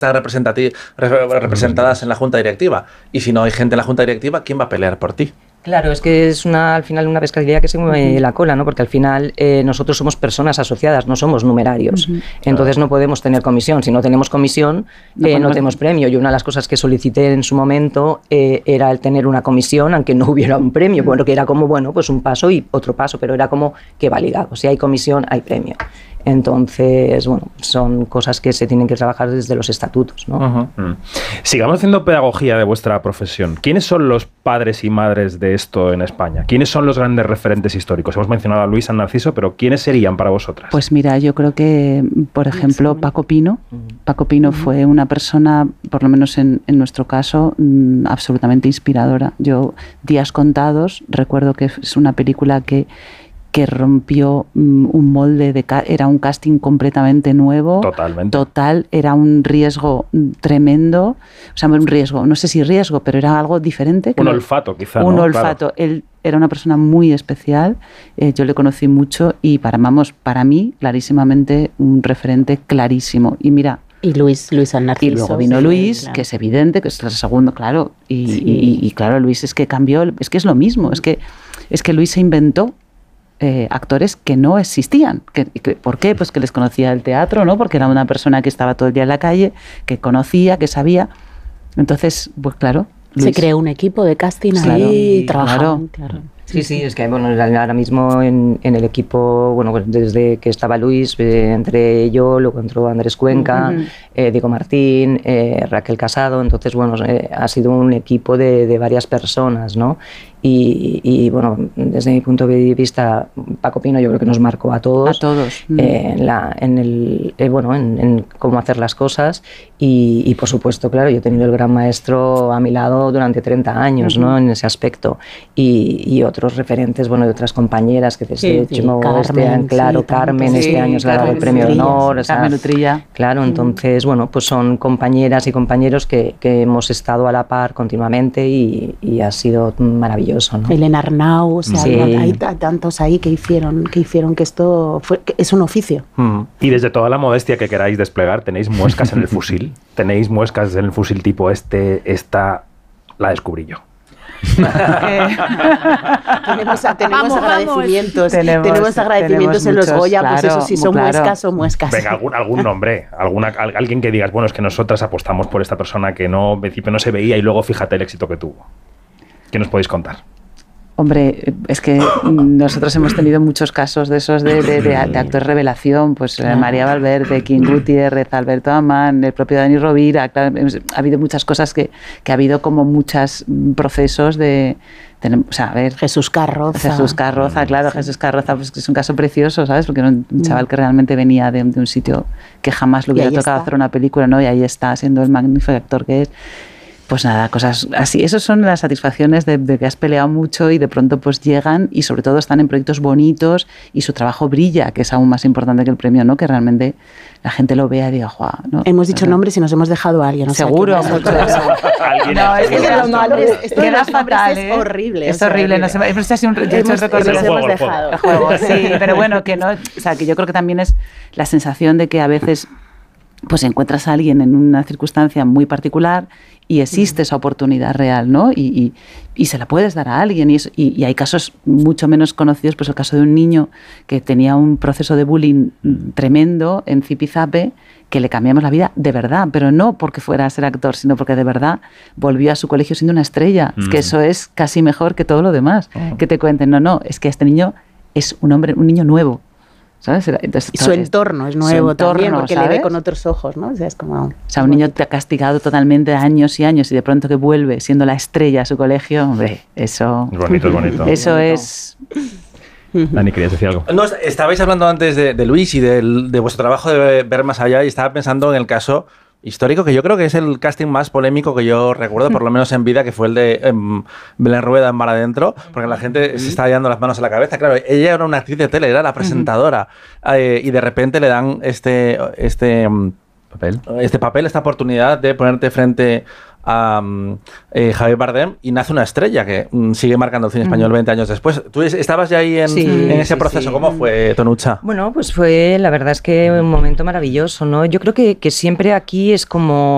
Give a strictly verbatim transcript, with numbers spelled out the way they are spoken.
representati- representadas en la junta directiva. Y si no hay gente en la junta directiva, ¿quién va a pelear por ti? Claro, es que es una, al final una pescadilla que se mueve la cola, ¿no? Porque al final eh, nosotros somos personas asociadas, no somos numerarios. Uh-huh. Entonces no podemos tener comisión. Si no tenemos comisión, no, eh, no tenemos premio. Y una de las cosas que solicité en su momento eh, era el tener una comisión, aunque no hubiera un premio. Bueno, que era como, bueno, pues un paso y otro paso, pero era como que va ligado. Si hay comisión, hay premio. Entonces, bueno, son cosas que se tienen que trabajar desde los estatutos, ¿no? Uh-huh. Mm. Sigamos haciendo pedagogía de vuestra profesión. ¿Quiénes son los padres y madres de esto en España? ¿Quiénes son los grandes referentes históricos? Hemos mencionado a Luis, a Narciso, pero ¿quiénes serían para vosotras? Pues mira, yo creo que, por ejemplo, Paco Pino. Paco Pino uh-huh. fue una persona, por lo menos en, en nuestro caso, mmm, absolutamente inspiradora. Yo, Días contados, recuerdo que es una película que que rompió um, un molde, de ca- era un casting completamente nuevo. Totalmente. Total, era un riesgo tremendo. O sea, un riesgo, no sé si riesgo, pero era algo diferente. Un no, olfato, quizá. Un ¿no? olfato. Claro. Él era una persona muy especial. Eh, yo le conocí mucho y para, vamos, para mí, clarísimamente, un referente clarísimo. Y mira... Y Luis, Luis al Narciso. Y luego vino sí, Luis, claro. que es evidente, que es el segundo, claro. Y, sí. y, y claro, Luis es que cambió, es que es lo mismo. Es que, es que Luis se inventó Eh, actores que no existían. Que, que, ¿Por qué? Pues que les conocía el teatro, ¿no? Porque era una persona que estaba todo el día en la calle, que conocía, que sabía. Entonces, pues claro. Luis. Se creó un equipo de casting claro, ahí, trabajaron, claro. claro. Sí, sí, es que bueno, ahora mismo en, en el equipo, bueno, desde que estaba Luis, eh, entre yo, luego entró Andrés Cuenca, uh-huh. eh, Diego Martín, eh, Raquel Casado, entonces bueno, eh, ha sido un equipo de, de varias personas, ¿no? Y, y bueno, desde mi punto de vista, Paco Pino yo creo que nos marcó a todos, a todos. Eh, en, la, en, el, eh, bueno, en, en cómo hacer las cosas y, y por supuesto, claro, yo he tenido el gran maestro a mi lado durante treinta años, uh-huh. ¿no? En ese aspecto y, y otros referentes, bueno, de otras compañeras que desde sí, sí, Carmen, este año, claro, sí, Carmen, sí, este año se ha dado el premio de honor, o sea, Carmen Utrilla. Claro, entonces, bueno, pues son compañeras y compañeros que, que hemos estado a la par continuamente y, y ha sido maravilloso. ¿No? Elena Arnau, o sea, sí. hay tantos ahí que hicieron que hicieron que esto fue, que es un oficio. Mm. Y desde toda la modestia que queráis desplegar, ¿tenéis muescas en el fusil? ¿Tenéis muescas en el fusil tipo este, esta, la descubrí yo? tenemos tenemos vamos, agradecimientos, tenemos, tenemos agradecimientos tenemos en los muchos, Goya, claro, pues eso sí son claro. muescas o muescas. Venga, algún, algún nombre, alguna, alguien que digas, bueno, es que nosotras apostamos por esta persona que no, en principio no se veía y luego fíjate el éxito que tuvo. ¿Qué nos podéis contar? Hombre, es que nosotros hemos tenido muchos casos de esos de, de, de, de actores revelación, pues claro. María Valverde, King Gutiérrez, Alberto Amán, el propio Dani Rovira, claro, ha habido muchas cosas que, que ha habido como muchos procesos de... Tenemos, o sea, a ver, Jesús Carroza. Jesús Carroza, claro, sí. Jesús Carroza, pues es un caso precioso, ¿sabes? Porque era un chaval que realmente venía de, de un sitio que jamás le hubiera tocado está. hacer una película, ¿no? Y ahí está, siendo el magnífico actor que es. Pues nada, cosas así. Esas son las satisfacciones de, de que has peleado mucho y de pronto pues llegan y sobre todo están en proyectos bonitos y su trabajo brilla, que es aún más importante que el premio, ¿no? Que realmente la gente lo vea y diga, ¡guau! ¿No? Hemos dicho ¿verdad? Nombres y nos hemos dejado a alguien. O Seguro. Sea, que no, es que es lo malo. Esto de los fatal, es horrible. Es horrible. No sé, hemos hecho un recorrido. Nos hemos dejado. Juego, sí, pero bueno, que no... O sea, que yo creo que también es la sensación de que a veces pues encuentras a alguien en una circunstancia muy particular y existe esa oportunidad real, ¿no? Y, y, y se la puedes dar a alguien. Y, es, y, y hay casos mucho menos conocidos, pues el caso de un niño que tenía un proceso de bullying tremendo en Zipizape, que le cambiamos la vida de verdad, pero no porque fuera a ser actor, sino porque de verdad volvió a su colegio siendo una estrella. Mm. Es que eso es casi mejor que todo lo demás. Oh. Que te cuenten, no, no, es que este niño es un hombre, un niño nuevo. ¿Sabes? Entonces, y su entorno es nuevo entorno, también, porque ¿sabes? Le ve con otros ojos, ¿no? O sea, es como... O sea, un niño te ha castigado totalmente años y años y de pronto que vuelve siendo la estrella a su colegio, hombre, eso... Es bonito, es bonito. Eso es... Dani, ¿querías decir algo? No, estabais hablando antes de, de Luis y de, de vuestro trabajo de ver más allá y estaba pensando en el caso histórico, que yo creo que es el casting más polémico que yo recuerdo, por lo menos en vida, que fue el de eh, Belén Rueda en Mar Adentro, porque la gente se estaba llevando las manos a la cabeza. Claro, ella era una actriz de tele, era la presentadora, eh, y de repente le dan este, este, papel. este papel, esta oportunidad de ponerte frente a um, eh, Javier Bardem y nace una estrella que um, sigue marcando el cine español veinte años después. ¿Tú estabas ya ahí en, sí, en ese sí, proceso? Sí. ¿Cómo fue, Tonucha? Bueno, pues fue, la verdad es que un momento maravilloso, ¿no? Yo creo que, que siempre aquí es como